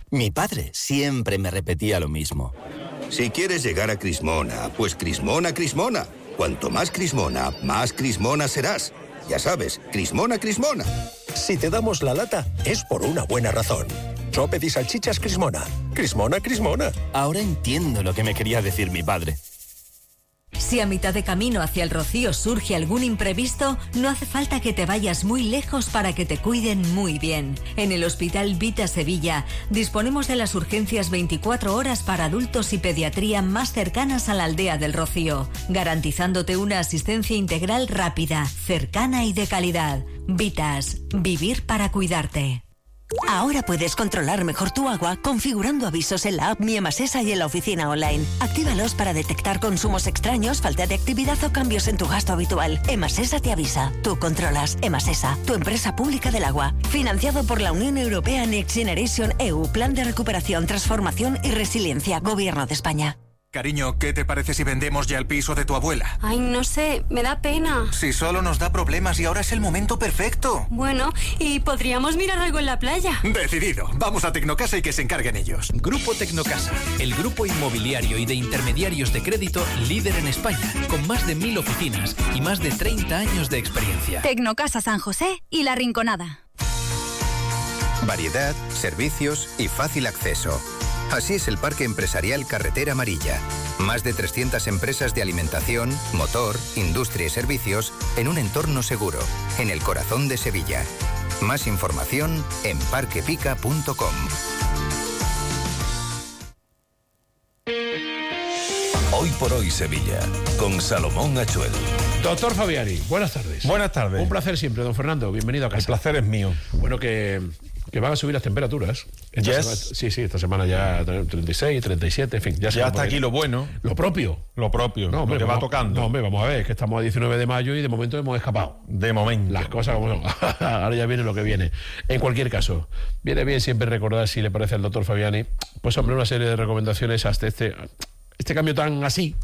Mi padre siempre me repetía lo mismo. Si quieres llegar a Crismona, pues Crismona, Crismona. Cuanto más Crismona serás. Ya sabes, Crismona, Crismona. Si te damos la lata, es por una buena razón. Sope y salchichas Crismona. Crismona, Crismona. Ahora entiendo lo que me quería decir mi padre. Si a mitad de camino hacia el Rocío surge algún imprevisto, no hace falta que te vayas muy lejos para que te cuiden muy bien. En el Hospital Vita Sevilla disponemos de las urgencias 24 horas para adultos y pediatría más cercanas a la aldea del Rocío, garantizándote una asistencia integral rápida, cercana y de calidad. Vitas, vivir para cuidarte. Ahora puedes controlar mejor tu agua configurando avisos en la app Mi Emasesa y en la oficina online. Actívalos para detectar consumos extraños, falta de actividad o cambios en tu gasto habitual. Emasesa te avisa. Tú controlas. Emasesa, tu empresa pública del agua. Financiado por la Unión Europea Next Generation EU, Plan de Recuperación, Transformación y Resiliencia, Gobierno de España. Cariño, ¿qué te parece si vendemos ya el piso de tu abuela? Ay, no sé, me da pena. Si solo nos da problemas y ahora es el momento perfecto. Bueno, y podríamos mirar algo en la playa. Decidido, vamos a Tecnocasa y que se encarguen ellos. Grupo Tecnocasa, el grupo inmobiliario y de intermediarios de crédito líder en España, con más de 1000 oficinas y más de 30 años de experiencia. Tecnocasa San José y La Rinconada. Variedad, servicios y fácil acceso. Así es el Parque Empresarial Carretera Amarilla. Más de 300 empresas de alimentación, motor, industria y servicios en un entorno seguro, en el corazón de Sevilla. Más información en parquepica.com. Hoy por hoy Sevilla, con Salomón Achuel. Doctor Fabiani, buenas tardes. Buenas tardes. Un placer siempre, don Fernando. Bienvenido a casa. El placer es mío. Bueno, que van a subir las temperaturas. Esta semana ya 36, 37, en fin. Ya está aquí lo bueno. Lo propio. Lo propio, no, hombre, lo que va tocando. No, hombre, vamos a ver, es que estamos a 19 de mayo y de momento hemos escapado. De momento. Las cosas como son. Ahora ya viene lo que viene. En cualquier caso, viene bien siempre recordar, si le parece al doctor Fabiani, pues hombre, una serie de recomendaciones hasta este cambio tan así,